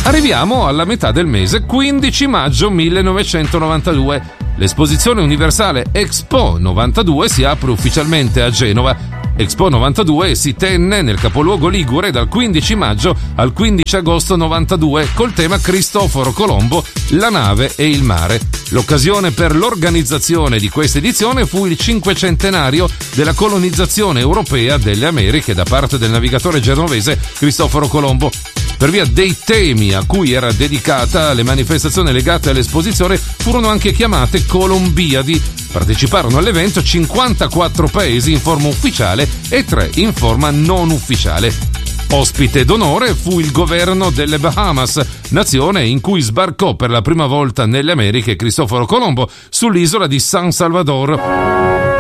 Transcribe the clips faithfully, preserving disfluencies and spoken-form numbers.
Arriviamo alla metà del mese, quindici maggio millenovecentonovantadue. L'esposizione universale Expo novantadue si apre ufficialmente a Genova. Expo novantadue si tenne nel capoluogo ligure dal quindici maggio al quindici agosto novantadue col tema Cristoforo Colombo, la nave e il mare. L'occasione per l'organizzazione di questa edizione fu il cinquecentenario della colonizzazione europea delle Americhe da parte del navigatore genovese Cristoforo Colombo. Per via dei temi a cui era dedicata, le manifestazioni legate all'esposizione furono anche chiamate Colombiadi. Parteciparono all'evento cinquantaquattro paesi in forma ufficiale e tre in forma non ufficiale. Ospite d'onore fu il governo delle Bahamas, nazione in cui sbarcò per la prima volta nelle Americhe Cristoforo Colombo sull'isola di San Salvador.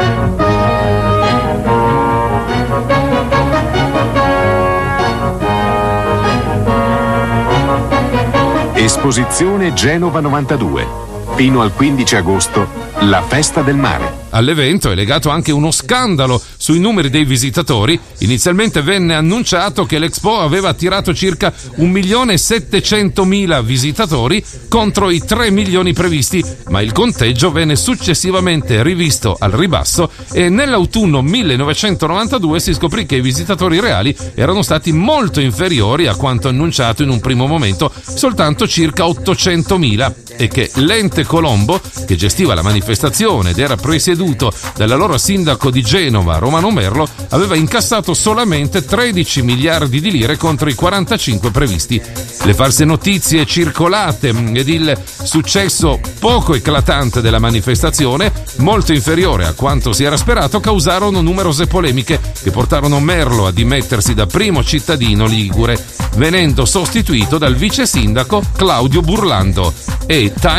Esposizione Genova novantadue. Fino al quindici agosto, la festa del mare. All'evento è legato anche uno scandalo sui numeri dei visitatori. Inizialmente venne annunciato che l'Expo aveva attirato circa un milione e settecentomila visitatori contro i tre milioni previsti, ma il conteggio venne successivamente rivisto al ribasso e nell'autunno millenovecentonovantadue si scoprì che i visitatori reali erano stati molto inferiori a quanto annunciato in un primo momento, soltanto circa ottocentomila, e che l'ente Colombo, che gestiva la manifestazione ed era presieduto dall'allora sindaco di Genova, Romano Merlo, aveva incassato solamente tredici miliardi di lire contro i quarantacinque previsti. Le false notizie circolate ed il successo poco eclatante della manifestazione, molto inferiore a quanto si era sperato, causarono numerose polemiche che portarono Merlo a dimettersi da primo cittadino ligure, venendo sostituito dal vice sindaco Claudio Burlando. E